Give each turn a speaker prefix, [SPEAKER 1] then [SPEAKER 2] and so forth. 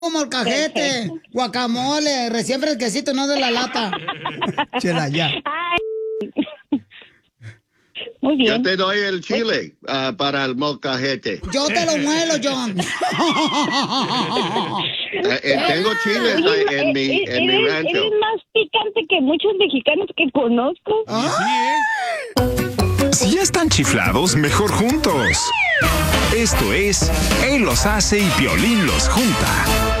[SPEAKER 1] molcajete, guacamole, recién fresquecito, no de la lata. Chela, ya.
[SPEAKER 2] Muy bien.
[SPEAKER 3] Yo te doy el chile para el molcajete.
[SPEAKER 1] Yo te lo muelo, John.
[SPEAKER 3] Tengo chiles en mi rancho.
[SPEAKER 2] Eres más picante que muchos mexicanos que conozco.
[SPEAKER 4] Si ya están chiflados, mejor juntos. Esto es Él los hace y Piolín los junta.